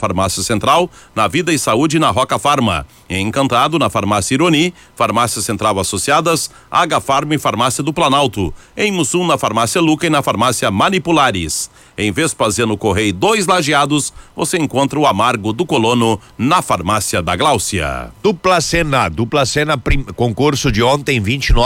Farmácia Central, na Vida e Saúde na Roca Farma. Em Encantado, na Farmácia Ironi, Farmácia Central Associadas, H-Farma e Farmácia do Planalto. Em Mussum, na Farmácia Luca e na Farmácia Manipulares. Em Vespasiano Correia 2 Lajeados, você encontra o Amargo do Colono na Farmácia da Gláucia. Dupla Sena, concurso de ontem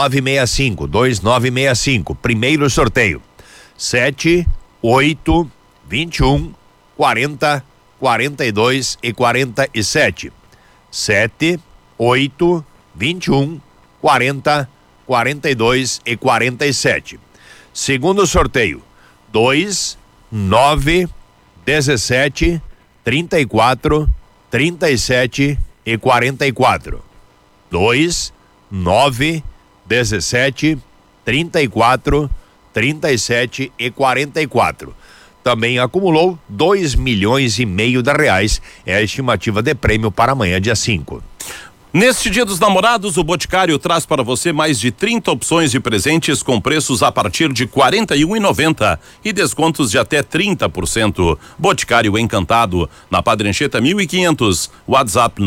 2965. Primeiro sorteio 7, 8, 21, 40, 42 e 47. 7, 8, 21, 40, 42 e 47. Segundo sorteio 2, 9, 17, 34, 37 e 44. 2, 9, 17, 34, 37 e 44. Também acumulou 2,5 milhões de reais. É a estimativa de prêmio para amanhã, dia 5. Neste Dia dos Namorados, o Boticário traz para você mais de 30 opções de presentes com preços a partir de R$ 41,90 e descontos de até 30%. Boticário Encantado, na Padre Anchieta 1500, WhatsApp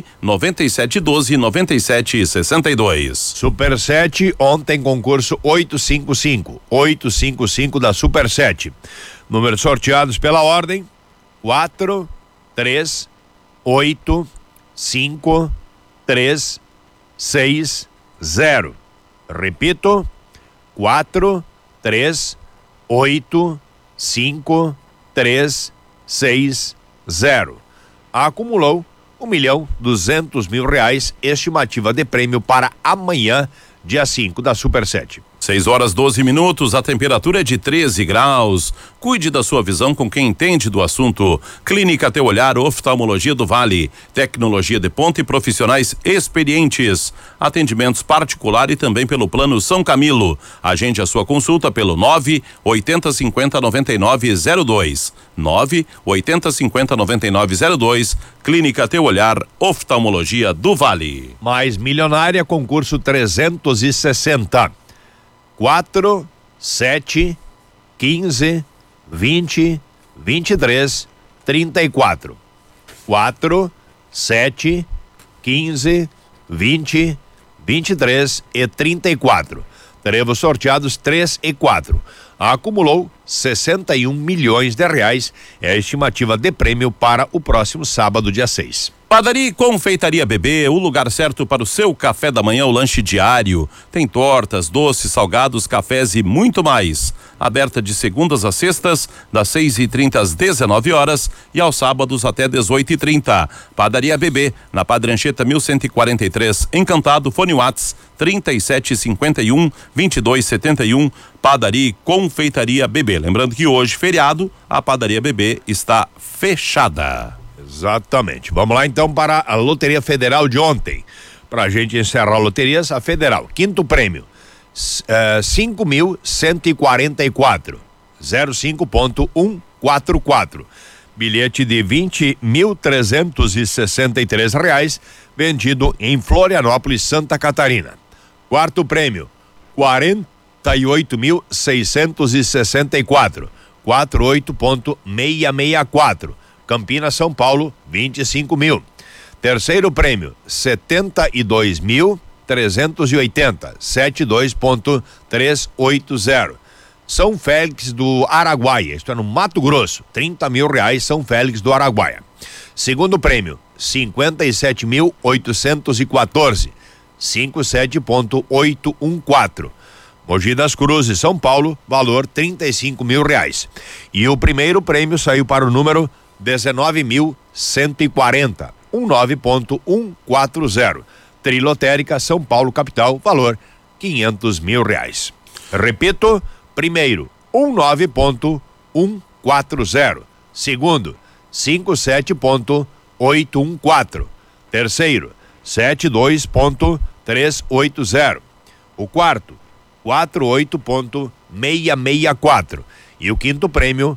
997129762. Super 7, ontem concurso 855 da Super 7. Números sorteados pela ordem: 4, 3, 8, 5, 3, 6, 0. Repito: 4, 3, 8, 5, 3, 6, 0. Acumulou R$1.200.000, estimativa de prêmio para amanhã, dia 5 da Super 7. 6:12, a temperatura é de 13 graus. Cuide da sua visão com quem entende do assunto. Clínica Teu Olhar, Oftalmologia do Vale, tecnologia de ponta e profissionais experientes. Atendimentos particular e também pelo Plano São Camilo. Agende a sua consulta pelo 980509902. 980509902. Clínica Teu Olhar, Oftalmologia do Vale. Mais milionária, concurso 360. 4, 7, 15, 20, 23, 34. 4, 7, 15, 20, 23 e 34. Teremos sorteados 3 e 4. Acumulou 61 milhões de reais. É a estimativa de prêmio para o próximo sábado, dia 6. Padaria e Confeitaria Bebê, o lugar certo para o seu café da manhã, o lanche diário. Tem tortas, doces, salgados, cafés e muito mais. Aberta de segundas a sextas, das 6h30 às 19h e aos sábados até 18h30. Padaria Bebê, na Padre Anchieta 1143, Encantado, fone Whats 3751-2271. Padaria e Confeitaria Bebê. Lembrando que hoje, feriado, a Padaria Bebê está fechada. Exatamente. Vamos lá então para a Loteria Federal de ontem. Pra gente encerrar a loterias, a Federal. Quinto prêmio, 5.144, 05.144. Bilhete de R$20.363, vendido em Florianópolis, Santa Catarina. Quarto prêmio, 48.664, 48.664. Campinas, São Paulo, 25 mil. Terceiro prêmio, 72.380, 72.380. São Félix do Araguaia, isto é no Mato Grosso, R$30 mil, São Félix do Araguaia. Segundo prêmio, 57.814, 57.814. Mogi das Cruzes, São Paulo, valor R$35 mil. E o primeiro prêmio saiu para o número 19.140, 19.140. Trilotérica, São Paulo, capital, valor R$500 mil. Repito, primeiro, 19.140. Segundo, 57.814. Terceiro, 72.380. O quarto, 48.664. E o quinto prêmio,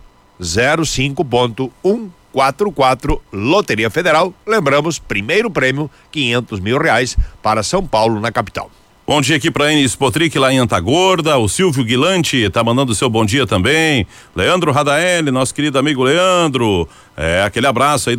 05.144. Loteria Federal. Lembramos, primeiro prêmio, R$500 mil para São Paulo, na capital. Bom dia aqui pra Enis Potric lá em Antagorda, o Silvio Guilante tá mandando seu bom dia também, Leandro Radaeli, nosso querido amigo Leandro, aquele abraço aí